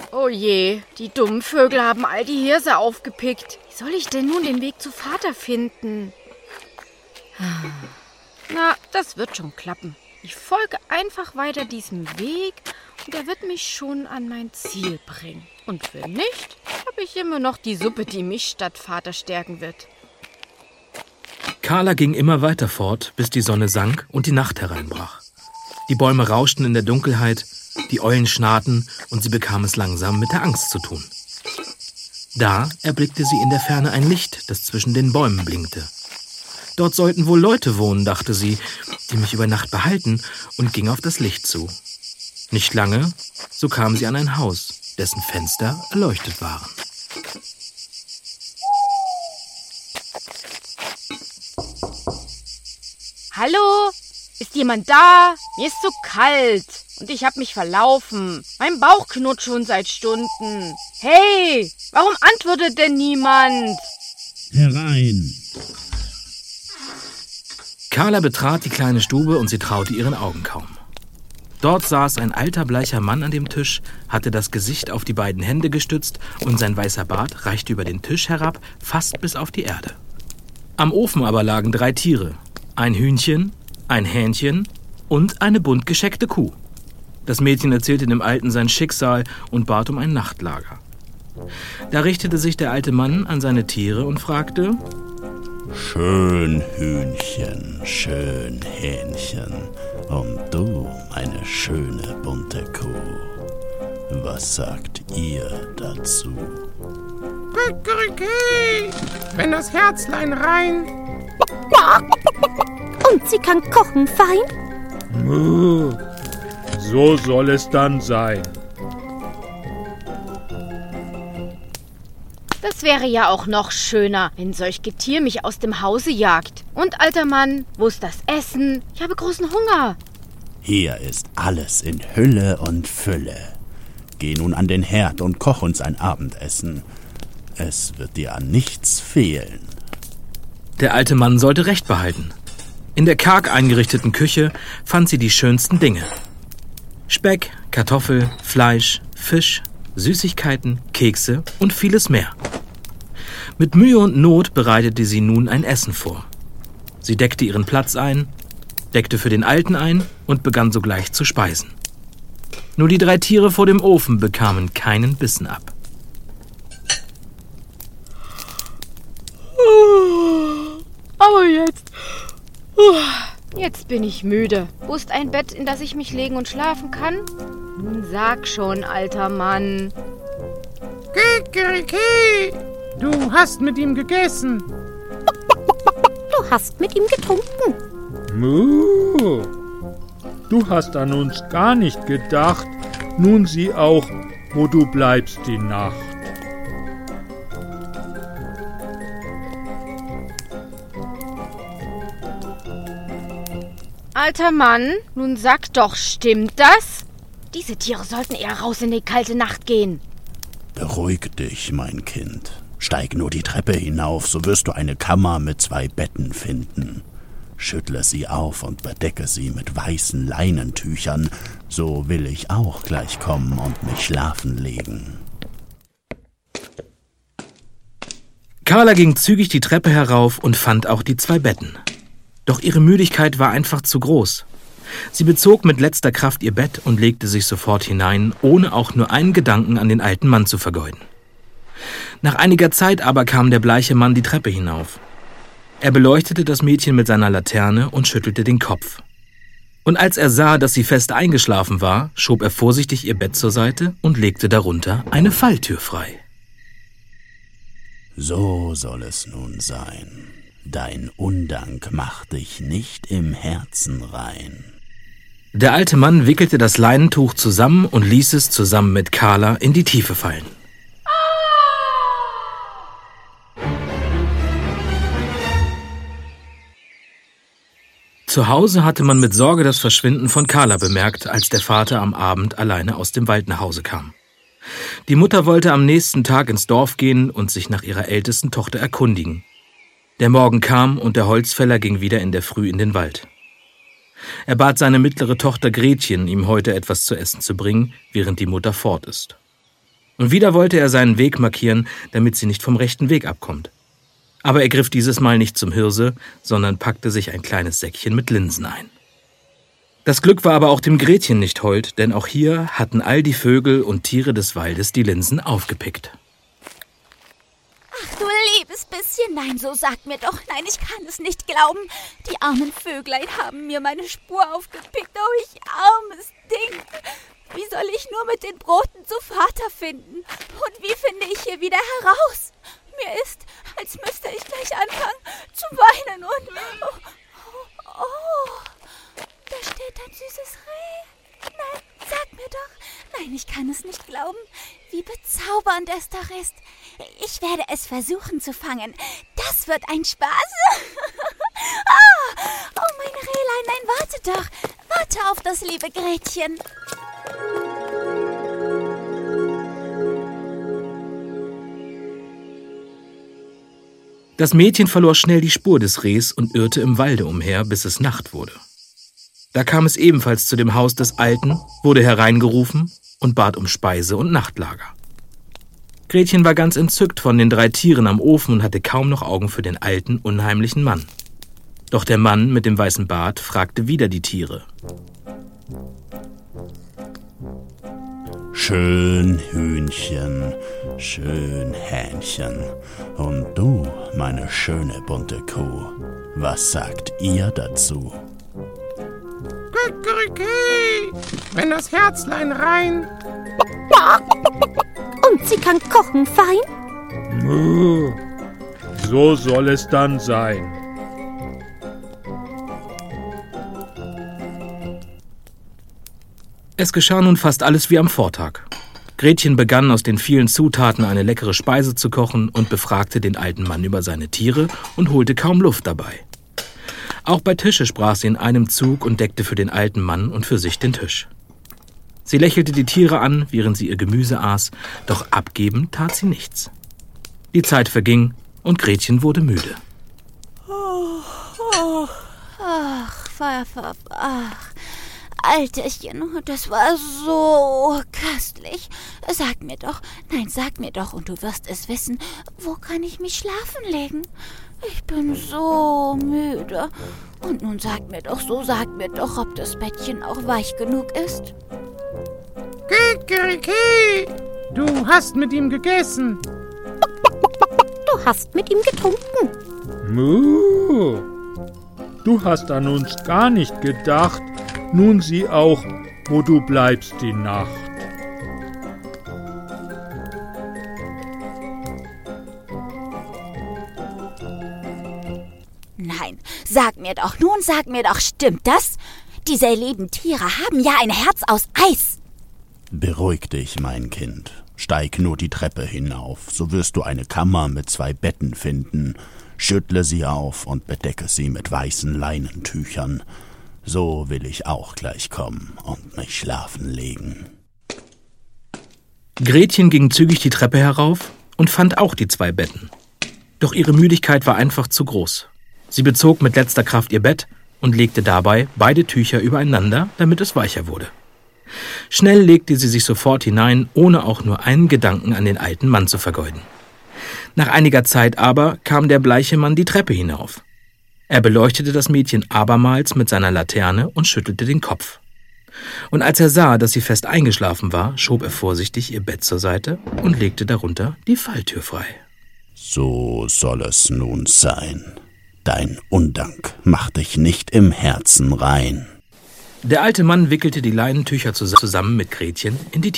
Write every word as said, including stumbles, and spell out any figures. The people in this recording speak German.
Oh je, die dummen Vögel haben all die Hirse aufgepickt. Wie soll ich denn nun den Weg zu Vater finden? Na, das wird schon klappen. Ich folge einfach weiter diesem Weg und er wird mich schon an mein Ziel bringen. Und wenn nicht, habe ich immer noch die Suppe, die mich statt Vater stärken wird. Carla ging immer weiter fort, bis die Sonne sank und die Nacht hereinbrach. Die Bäume rauschten in der Dunkelheit, die Eulen schnarrten und sie bekam es langsam mit der Angst zu tun. Da erblickte sie in der Ferne ein Licht, das zwischen den Bäumen blinkte. Dort sollten wohl Leute wohnen, dachte sie, die mich über Nacht behalten, und ging auf das Licht zu. Nicht lange, so kam sie an ein Haus, dessen Fenster erleuchtet waren. Hallo? Ist jemand da? Mir ist so kalt und ich habe mich verlaufen. Mein Bauch knurrt schon seit Stunden. Hey, warum antwortet denn niemand? Herein. Carla betrat die kleine Stube und sie traute ihren Augen kaum. Dort saß ein alter, bleicher Mann an dem Tisch, hatte das Gesicht auf die beiden Hände gestützt und sein weißer Bart reichte über den Tisch herab, fast bis auf die Erde. Am Ofen aber lagen drei Tiere, ein Hühnchen, ein Hähnchen und eine bunt gescheckte Kuh. Das Mädchen erzählte dem Alten sein Schicksal und bat um ein Nachtlager. Da richtete sich der alte Mann an seine Tiere und fragte: Schön Hühnchen, schön Hähnchen und du, meine schöne bunte Kuh. Was sagt ihr dazu? Kikeriki, wenn das Herzlein rein. Und sie kann kochen fein? Muh, so soll es dann sein. Das wäre ja auch noch schöner, wenn solch Getier mich aus dem Hause jagt. Und, alter Mann, wo ist das Essen? Ich habe großen Hunger. Hier ist alles in Hülle und Fülle. Geh nun an den Herd und koch uns ein Abendessen. Es wird dir an nichts fehlen. Der alte Mann sollte Recht behalten. In der karg eingerichteten Küche fand sie die schönsten Dinge. Speck, Kartoffel, Fleisch, Fisch, Süßigkeiten, Kekse und vieles mehr. Mit Mühe und Not bereitete sie nun ein Essen vor. Sie deckte ihren Platz ein, deckte für den Alten ein und begann sogleich zu speisen. Nur die drei Tiere vor dem Ofen bekamen keinen Bissen ab. Aber jetzt... Jetzt bin ich müde. Wo ist ein Bett, in das ich mich legen und schlafen kann? Nun sag schon, alter Mann. Kikeriki, du hast mit ihm gegessen. Du hast mit ihm getrunken. Muh, du hast an uns gar nicht gedacht. Nun sieh auch, wo du bleibst die Nacht. Alter Mann, nun sag doch, stimmt das? Diese Tiere sollten eher raus in die kalte Nacht gehen. Beruhig dich, mein Kind. Steig nur die Treppe hinauf, so wirst du eine Kammer mit zwei Betten finden. Schüttle sie auf und bedecke sie mit weißen Leinentüchern, so will ich auch gleich kommen und mich schlafen legen. Carla ging zügig die Treppe herauf und fand auch die zwei Betten. Doch ihre Müdigkeit war einfach zu groß. Sie bezog mit letzter Kraft ihr Bett und legte sich sofort hinein, ohne auch nur einen Gedanken an den alten Mann zu vergeuden. Nach einiger Zeit aber kam der bleiche Mann die Treppe hinauf. Er beleuchtete das Mädchen mit seiner Laterne und schüttelte den Kopf. Und als er sah, dass sie fest eingeschlafen war, schob er vorsichtig ihr Bett zur Seite und legte darunter eine Falltür frei. So soll es nun sein. Dein Undank macht dich nicht im Herzen rein. Der alte Mann wickelte das Leinentuch zusammen und ließ es zusammen mit Carla in die Tiefe fallen. Zu Hause hatte man mit Sorge das Verschwinden von Carla bemerkt, als der Vater am Abend alleine aus dem Wald nach Hause kam. Die Mutter wollte am nächsten Tag ins Dorf gehen und sich nach ihrer ältesten Tochter erkundigen. Der Morgen kam und der Holzfäller ging wieder in der Früh in den Wald. Er bat seine mittlere Tochter Gretchen, ihm heute etwas zu essen zu bringen, während die Mutter fort ist. Und wieder wollte er seinen Weg markieren, damit sie nicht vom rechten Weg abkommt. Aber er griff dieses Mal nicht zum Hirse, sondern packte sich ein kleines Säckchen mit Linsen ein. Das Glück war aber auch dem Gretchen nicht hold, denn auch hier hatten all die Vögel und Tiere des Waldes die Linsen aufgepickt. Ach du liebes bisschen, nein, so sagt mir doch, nein, ich kann es nicht glauben. Die armen Vöglein haben mir meine Spur aufgepickt, oh ich armes Ding. Wie soll ich nur mit den Broten zu Vater finden? Und wie finde ich hier wieder heraus? Mir ist, als müsste ich gleich anfangen zu weinen und... Oh, oh, oh, da steht ein süßes Reh. Nein, sag mir doch. Nein, ich kann es nicht glauben, wie bezaubernd es doch ist. Ich werde es versuchen zu fangen. Das wird ein Spaß. ah, oh, mein Rehlein, nein, warte doch. Warte auf das liebe Gretchen. Das Mädchen verlor schnell die Spur des Rehs und irrte im Walde umher, bis es Nacht wurde. Da kam es ebenfalls zu dem Haus des Alten, wurde hereingerufen und bat um Speise und Nachtlager. Gretchen war ganz entzückt von den drei Tieren am Ofen und hatte kaum noch Augen für den alten, unheimlichen Mann. Doch der Mann mit dem weißen Bart fragte wieder die Tiere. Schön Hühnchen, schön Hähnchen. Und du, meine schöne bunte Kuh, was sagt ihr dazu? Kikeriki, wenn das Herzlein rein... Und sie kann kochen fein? Muh, so soll es dann sein. Es geschah nun fast alles wie am Vortag. Gretchen begann aus den vielen Zutaten eine leckere Speise zu kochen und befragte den alten Mann über seine Tiere und holte kaum Luft dabei. Auch bei Tische sprach sie in einem Zug und deckte für den alten Mann und für sich den Tisch. Sie lächelte die Tiere an, während sie ihr Gemüse aß, doch abgeben tat sie nichts. Die Zeit verging und Gretchen wurde müde. Oh, oh, ach, Pfeffer, ach. Alterchen, das war so köstlich. Sag mir doch, nein, sag mir doch, und du wirst es wissen, wo kann ich mich schlafen legen? Ich bin so müde. Und nun sag mir doch, so sag mir doch, ob das Bettchen auch weich genug ist. Kikeriki, du hast mit ihm gegessen. Du hast mit ihm getrunken. Muh, du hast an uns gar nicht gedacht. Nun sieh auch, wo du bleibst die Nacht. Nein, sag mir doch, nun sag mir doch, stimmt das? Diese lieben Tiere haben ja ein Herz aus Eis. Beruhig dich, mein Kind. Steig nur die Treppe hinauf, so wirst du eine Kammer mit zwei Betten finden. Schüttle sie auf und bedecke sie mit weißen Leinentüchern. So will ich auch gleich kommen und mich schlafen legen. Gretchen ging zügig die Treppe herauf und fand auch die zwei Betten. Doch ihre Müdigkeit war einfach zu groß. Sie bezog mit letzter Kraft ihr Bett und legte dabei beide Tücher übereinander, damit es weicher wurde. Schnell legte sie sich sofort hinein, ohne auch nur einen Gedanken an den alten Mann zu vergeuden. Nach einiger Zeit aber kam der bleiche Mann die Treppe hinauf. Er beleuchtete das Mädchen abermals mit seiner Laterne und schüttelte den Kopf. Und als er sah, dass sie fest eingeschlafen war, schob er vorsichtig ihr Bett zur Seite und legte darunter die Falltür frei. So soll es nun sein. Dein Undank macht dich nicht im Herzen rein. Der alte Mann wickelte die Leinentücher zusammen mit Gretchen in die